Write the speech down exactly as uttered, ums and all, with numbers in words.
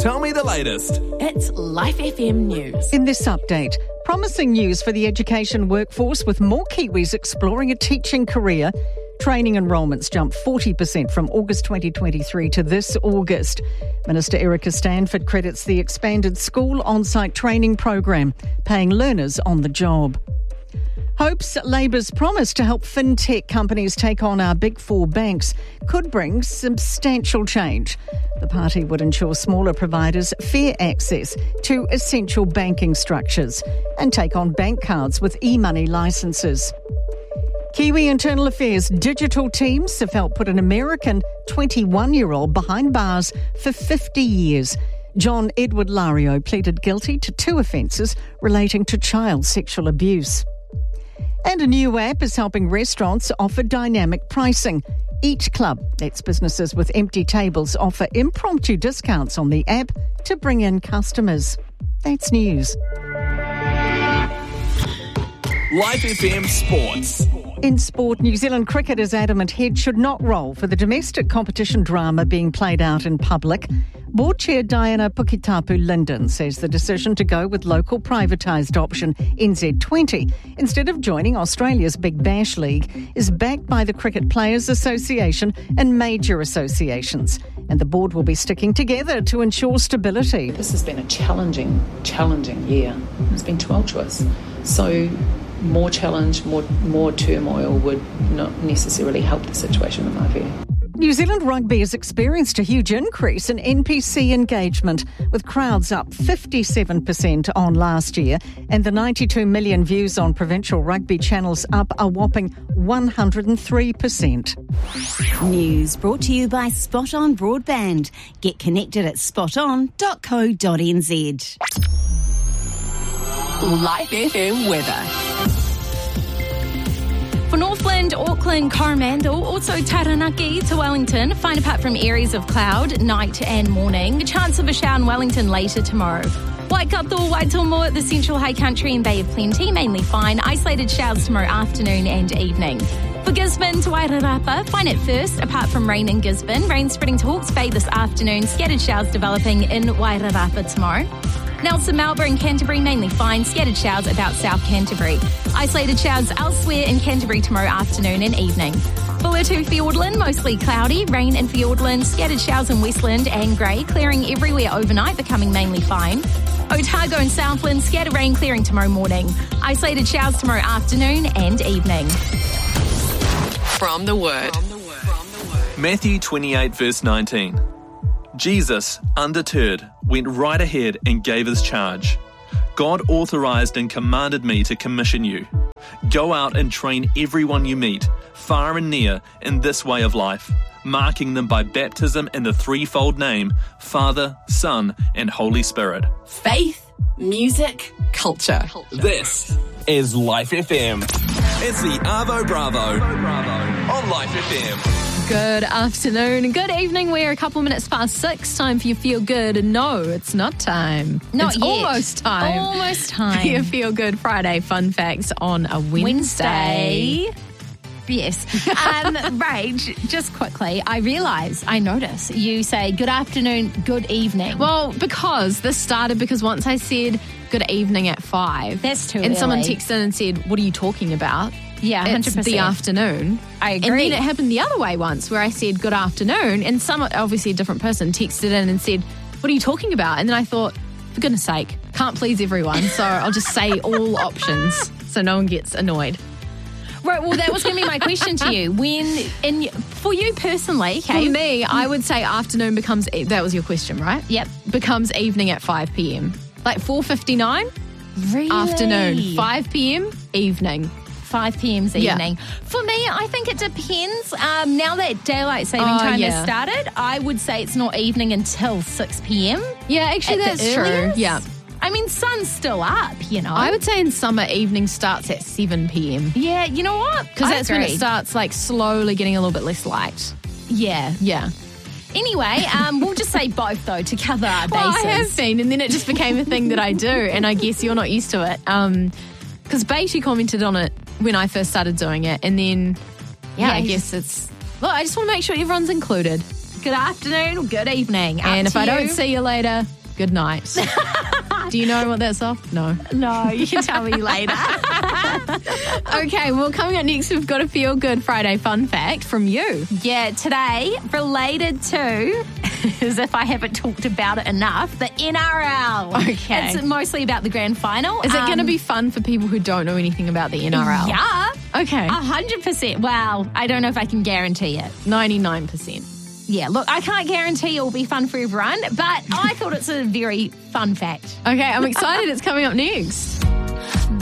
Tell me the latest. It's Life F M News. In this update, promising news for the education workforce with more Kiwis exploring a teaching career. Training enrolments jumped forty percent from August twenty twenty-three to this August. Minister Erica Stanford credits the expanded school on-site training program, paying learners on the job. Hopes Labour's promise to help fintech companies take on our big four banks could bring substantial change. The party would ensure smaller providers fair access to essential banking structures and take on bank cards with e-money licences. Kiwi Internal Affairs digital teams have helped put an American twenty-one-year-old behind bars for fifty years. John Edward Lario pleaded guilty to two offences relating to child sexual abuse. And a new app is helping restaurants offer dynamic pricing. Each club lets businesses with empty tables offer impromptu discounts on the app to bring in customers. That's news. Life F M Sports. In sport, New Zealand cricketers Adamant Head should not roll for the domestic competition drama being played out in public. Board Chair Diana Puketapu-Linden says the decision to go with local privatised option N Z twenty instead of joining Australia's Big Bash League is backed by the Cricket Players Association and major associations. And the board will be sticking together to ensure stability. This has been a challenging, challenging year. It's been tumultuous. So more challenge, more more turmoil would not necessarily help the situation in my view. New Zealand Rugby has experienced a huge increase in N P C engagement, with crowds up fifty-seven percent on last year and the ninety-two million views on provincial rugby channels up a whopping one hundred three percent. News brought to you by Spot On Broadband. Get connected at spot on dot co dot n z. Life F M weather. For Northland, Auckland, Coromandel, also Taranaki to Wellington, fine apart from areas of cloud, night and morning. Chance of a shower in Wellington later tomorrow. Waikato, Waitomo, the Central High Country and Bay of Plenty, mainly fine. Isolated showers tomorrow afternoon and evening. For Gisborne to Wairarapa, fine at first, apart from rain in Gisborne. Rain spreading to Hawke's Bay this afternoon. Scattered showers developing in Wairarapa tomorrow. Nelson, Marlborough and Canterbury, mainly fine. Scattered showers about South Canterbury. Isolated showers elsewhere in Canterbury tomorrow afternoon and evening. Fuller to Fiordland, mostly cloudy. Rain in Fiordland. Scattered showers in Westland and grey. Clearing everywhere overnight, becoming mainly fine. Otago and Southland, scattered rain clearing tomorrow morning. Isolated showers tomorrow afternoon and evening. From the Word. Matthew twenty-eight verse nineteen. Jesus, undeterred, went right ahead and gave his charge. God authorised and commanded me to commission you. Go out and train everyone you meet, far and near, in this way of life, marking them by baptism in the threefold name, Father, Son, and Holy Spirit. Faith, music, culture. This is Life F M. It's the Arvo Bravo on Life F M. Good afternoon, good evening. We're a couple of minutes past six. Time for your Feel Good. No, it's not time. Not it's yet. almost time. Almost time. Your Feel Good Friday fun facts on a Wednesday. Wednesday. Yes. Um, right, j- just quickly, I realise, I notice, you say good afternoon, good evening. Well, because this started because once I said good evening at five. That's too And early. someone texted in and said, what are you talking about? Yeah, one hundred percent. It's the afternoon. I agree. And then it happened the other way once where I said good afternoon and some, obviously a different person texted in and said, what are you talking about? And then I thought, for goodness sake, can't please everyone. So I'll just say all options so no one gets annoyed. Right, well, that was going to be my question to you. When, in for you personally, okay? For me, I would say afternoon becomes, e- that was your question, right? Yep. Becomes evening at five p.m. Like four fifty-nine, Really? afternoon. five p.m, evening. five p.m's Yeah. evening. For me, I think it depends. Um, now that daylight saving Oh, time yeah. has started, I would say it's not evening until six p.m. Yeah, actually At the that's true. earliest. Yeah. I mean, sun's still up, you know. I would say in summer, evening starts at seven p.m. Yeah, you know what? Because I that's when it agree. starts like slowly getting a little bit less light. Yeah. Yeah. Anyway, um, we'll just say both, though, to cover our Well, bases. I have been, and then it just became a thing that I do, and I guess you're not used to it. Um, because Beatty commented on it when I first started doing it, and then, yeah, Yeah, I you guess it's, look, I just want to make sure everyone's included. good afternoon, good evening. Up And if to I you. don't see you later, good night. Do you know what that's off? No. No, you can tell me later. Okay, well, coming up next, we've got a Feel Good Friday fun fact from you. Yeah, today, related to, as if I haven't talked about it enough, the N R L. Okay. It's mostly about the grand final. Is it Um, going to be fun for people who don't know anything about the N R L? Yeah. Okay. A hundred percent. Well, I don't know if I can guarantee it. ninety-nine percent. Yeah, look, I can't guarantee it will be fun for everyone, but I thought it's a very fun fact. Okay, I'm excited. It's coming up next.